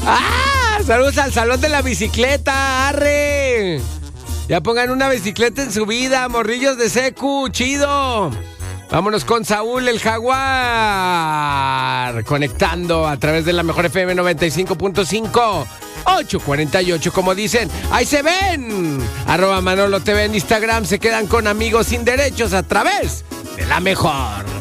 Saludos al salón de la bicicleta, arre. Ya pongan una bicicleta en su vida, morrillos de secu, chido. Vámonos con Saúl el Jaguar, conectando a través de la mejor FM 95.5, 848, como dicen. ¡Ahí se ven! @Manolo TV en Instagram. Se quedan con Amigos Sin Derechos a través de la mejor.